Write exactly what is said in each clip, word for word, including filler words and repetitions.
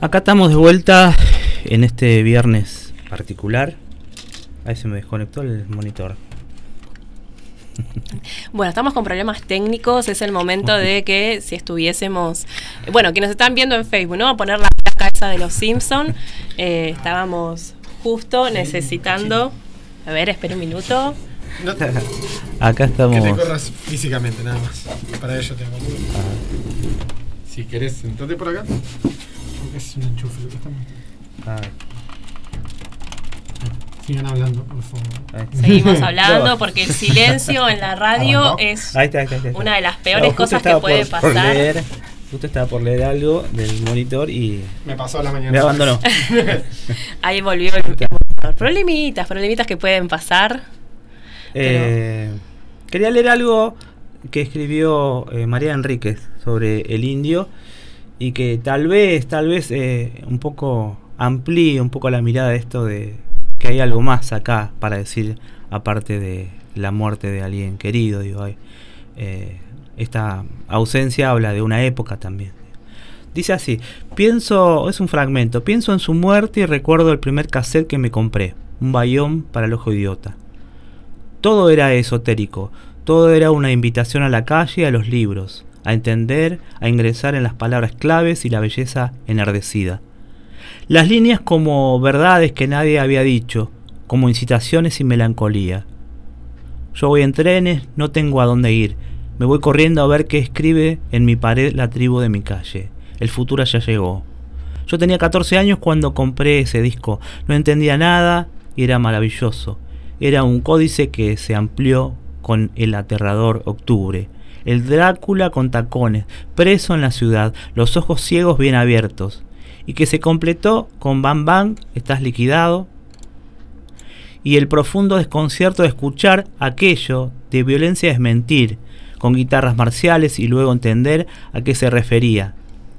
Acá estamos de vuelta en este viernes particular. Ahí se me desconectó el monitor. Bueno, estamos con problemas técnicos. Es el momento de que si estuviésemos... Bueno, quienes están viendo en Facebook, ¿no? A poner la placa esa de los Simpsons. Eh, estábamos justo necesitando... A ver, espera un minuto. No te... Acá estamos... Que te corras físicamente, nada más. Para ello tengo... Ah. Si querés, sentate por acá. Porque es un enchufe lo que estamos... Ah. Sigan hablando, por favor. Seguimos hablando porque el silencio en la radio es ahí está, ahí está, ahí está. Una de las peores no, cosas que puede por, pasar. Por leer, justo estaba por leer algo del monitor y... Me pasó la mañana. Me abandonó. Ahí volvió el... Problemitas, problemitas que pueden pasar. Eh, pero... Quería leer algo que escribió eh, María Enríquez sobre el indio y que tal vez, tal vez eh, un poco amplíe un poco la mirada de esto de que hay algo más acá para decir aparte de la muerte de alguien querido. Digo, hay, eh, esta ausencia habla de una época también. Dice así: pienso, es un fragmento, pienso en su muerte y recuerdo el primer cassette que me compré, un bayón para el ojo idiota. Todo era esotérico, todo era una invitación a la calle y a los libros, a entender, a ingresar en las palabras claves y la belleza enardecida. Las líneas como verdades que nadie había dicho, como incitaciones y melancolía. Yo voy en trenes, no tengo a dónde ir, me voy corriendo a ver qué escribe en mi pared la tribu de mi calle. El futuro ya llegó. Yo tenía catorce años cuando compré ese disco, no entendía nada y era maravilloso. Era un códice que se amplió con el aterrador octubre. El Drácula con tacones, preso en la ciudad, los ojos ciegos bien abiertos. Y que se completó con Bam Bam, estás liquidado. Y el profundo desconcierto de escuchar aquello de violencia es mentir, con guitarras marciales y luego entender a qué se refería.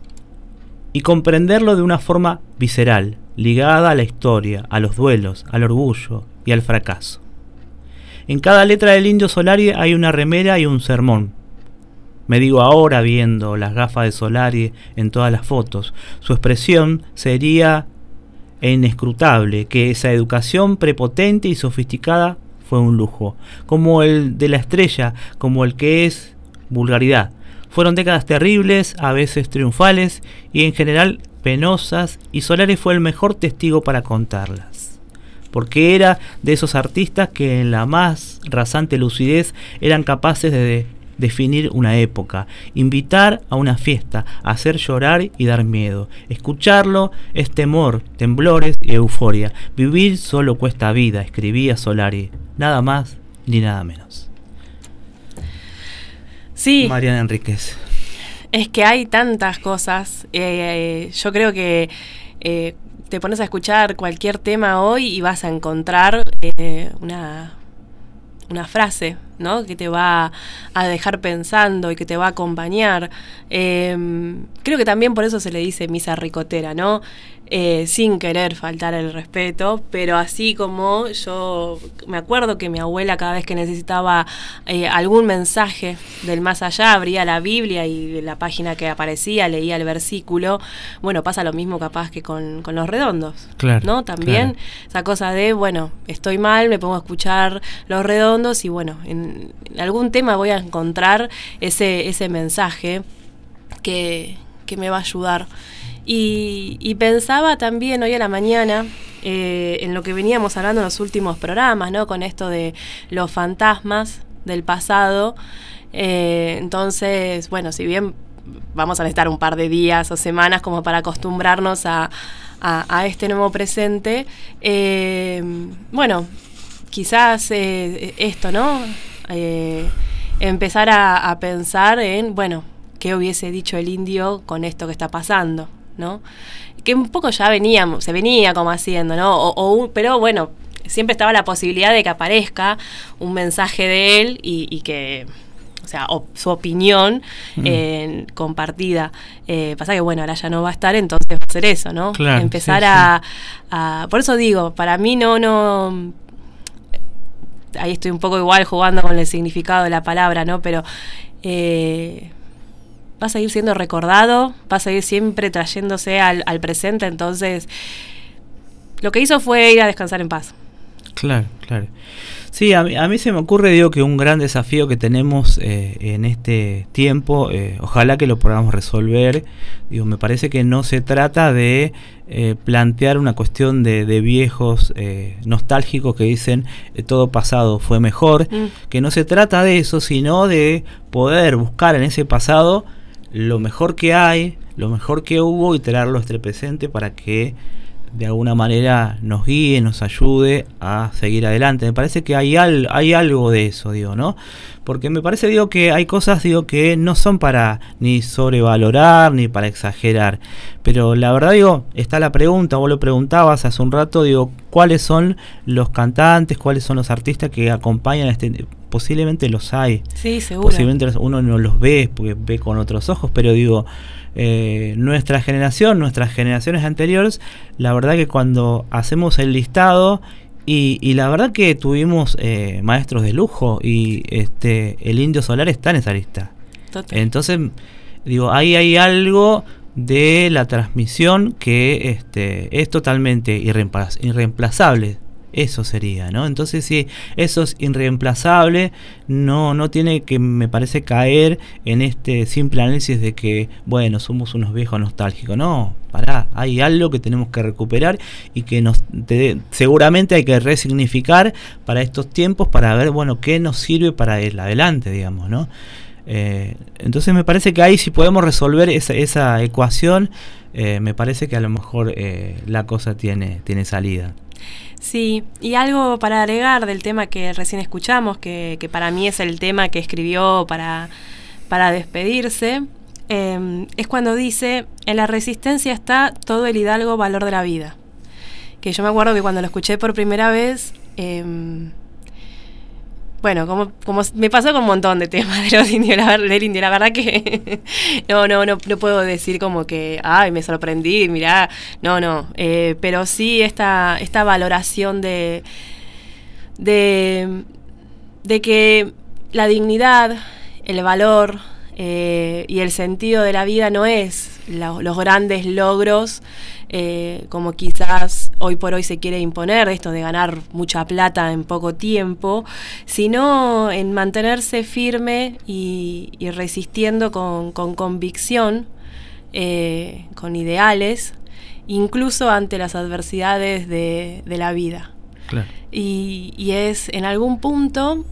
Y comprenderlo de una forma visceral, ligada a la historia, a los duelos, al orgullo y al fracaso. En cada letra del Indio Solari hay una remera y un sermón. Me digo ahora viendo las gafas de Solari en todas las fotos, su expresión sería inescrutable, que esa educación prepotente y sofisticada fue un lujo, como el de la estrella, como el que es vulgaridad. Fueron décadas terribles, a veces triunfales y en general penosas, y Solari fue el mejor testigo para contarlas. Porque era de esos artistas que en la más rasante lucidez eran capaces de definir una época, invitar a una fiesta, hacer llorar y dar miedo. Escucharlo es temor, temblores y euforia. Vivir solo cuesta vida, escribía Solari. Nada más ni nada menos. Sí. Mariana Enríquez. Es que hay tantas cosas. Eh, yo creo que eh, te pones a escuchar cualquier tema hoy y vas a encontrar eh, una, una frase, ¿no? Que te va a dejar pensando y que te va a acompañar. Eh, creo que también por eso se le dice misa ricotera, ¿no? Eh, sin querer faltar el respeto, pero así como yo me acuerdo que mi abuela cada vez que necesitaba eh, algún mensaje del más allá, abría la Biblia y de la página que aparecía leía el versículo. Bueno, pasa lo mismo capaz que con, con los redondos, claro, ¿no? También claro. Esa cosa de, bueno, estoy mal, me pongo a escuchar los redondos y bueno, en, en algún tema voy a encontrar ese, ese mensaje que, que me va a ayudar. Y, y pensaba también hoy a la mañana eh, en lo que veníamos hablando en los últimos programas, ¿no? Con esto de los fantasmas del pasado. Eh, entonces, bueno, si bien vamos a necesitar un par de días o semanas como para acostumbrarnos a, a, a este nuevo presente, eh, bueno, quizás eh, esto, ¿no? Eh, empezar a, a pensar en, bueno, qué hubiese dicho el indio con esto que está pasando, ¿no? Que un poco ya veníamos, se venía como haciendo, ¿no? O, o, pero bueno, siempre estaba la posibilidad de que aparezca un mensaje de él y, y que, o sea, o, su opinión mm. eh, compartida. Eh, pasa que bueno, ahora ya no va a estar, entonces va a ser eso, ¿no? Claro, empezar sí, a, sí. a, por eso digo, para mí no, no. Ahí estoy un poco igual jugando con el significado de la palabra, ¿no? Pero eh, va a seguir siendo recordado, va a seguir siempre trayéndose al, al presente. Entonces, lo que hizo fue ir a descansar en paz. Claro, claro. Sí, a mí, a mí se me ocurre, digo, que un gran desafío que tenemos eh, en este tiempo, eh, ojalá que lo podamos resolver. Digo, me parece que no se trata de eh, plantear una cuestión de, de viejos eh, nostálgicos que dicen eh, todo pasado fue mejor, mm. que no se trata de eso, sino de poder buscar en ese pasado lo mejor que hay, lo mejor que hubo y traerlo a este presente para que de alguna manera nos guíe, nos ayude a seguir adelante. Me parece que hay, al, hay algo de eso, digo, ¿no? Porque me parece, digo, que hay cosas, digo, que no son para ni sobrevalorar, ni para exagerar. Pero la verdad, digo, está la pregunta, vos lo preguntabas hace un rato, digo, ¿cuáles son los cantantes, cuáles son los artistas que acompañan a este... Posiblemente los hay. Sí, seguro. Posiblemente uno no los ve, porque ve con otros ojos, pero digo... Eh, nuestra generación, nuestras generaciones anteriores, la verdad que cuando hacemos el listado y, y la verdad que tuvimos eh, maestros de lujo y este el Indio Solari está en esa lista. Total. Entonces digo, ahí hay algo de la transmisión que este es totalmente irreemplaz- irreemplazable. Eso sería, ¿no? Entonces, si eso es irreemplazable, no, no tiene que, me parece, caer en este simple análisis de que, bueno, somos unos viejos nostálgicos. No, pará, hay algo que tenemos que recuperar y que nos te, seguramente hay que resignificar para estos tiempos, para ver, bueno, qué nos sirve para el adelante, digamos, ¿no? Eh, entonces me parece que ahí si podemos resolver esa, esa ecuación, eh, me parece que a lo mejor eh, la cosa tiene, tiene salida. Sí, y algo para agregar del tema que recién escuchamos, que, que para mí es el tema que escribió para, para despedirse, eh, es cuando dice, en la resistencia está todo el hidalgo valor de la vida. Que yo me acuerdo que cuando lo escuché por primera vez, eh, bueno, como, como me pasó con un montón de temas de los indios, la, del indio, la verdad que no, no, no, no puedo decir como que, ay, me sorprendí, mirá, no, no, eh, pero sí esta, esta valoración de, de, de que la dignidad, el valor eh, y el sentido de la vida no es la, los grandes logros, Eh, como quizás hoy por hoy se quiere imponer, esto de ganar mucha plata en poco tiempo, sino en mantenerse firme y, y resistiendo con, con convicción, eh, con ideales, incluso ante las adversidades de, de la vida. Claro. Y, y es en algún punto...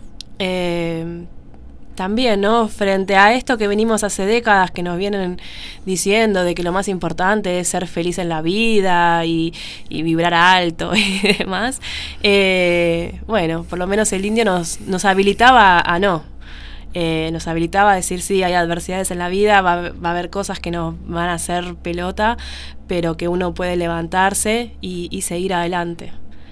Eh, También, ¿no? Frente a esto que venimos hace décadas, que nos vienen diciendo de que lo más importante es ser feliz en la vida y, y vibrar alto y demás, eh, bueno, por lo menos el indio nos, nos habilitaba a no. Eh, nos habilitaba a decir, sí, hay adversidades en la vida, va, va a haber cosas que nos van a hacer pelota, pero que uno puede levantarse y, y seguir adelante.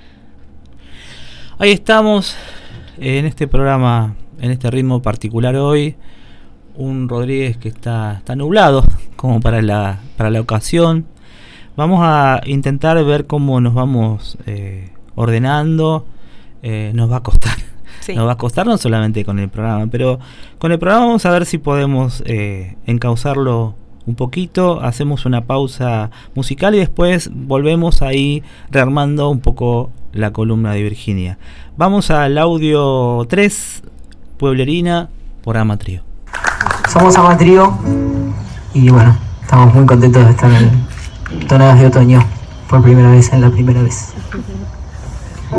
Ahí estamos, en este programa... en este ritmo particular hoy, un Rodríguez que está, está nublado como para la, para la ocasión. Vamos a intentar ver cómo nos vamos eh, ordenando. Eh, nos va a costar. Sí. Nos va a costar no solamente con el programa, pero con el programa vamos a ver si podemos eh, encauzarlo un poquito. Hacemos una pausa musical y después volvemos ahí rearmando un poco la columna de Virginia. Vamos al audio tres, Pueblerina, por Amatrío. Somos Amatrío y bueno, estamos muy contentos de estar en Tonadas de Otoño por primera vez, en la primera vez.